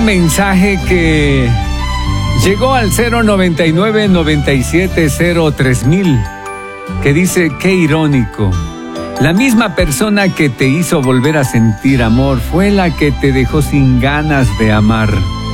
mensaje que llegó al 099-9703,000, que dice: qué irónico. La misma persona que te hizo volver a sentir amor fue la que te dejó sin ganas de amar.